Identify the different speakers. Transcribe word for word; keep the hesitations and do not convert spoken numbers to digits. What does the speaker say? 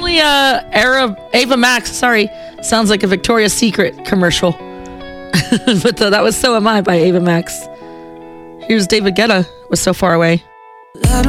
Speaker 1: Definitely uh, era Ava Max. Sorry, sounds like a Victoria's Secret commercial. But uh, that was So Am I by Ava Max. Here's David Guetta with So Far Away.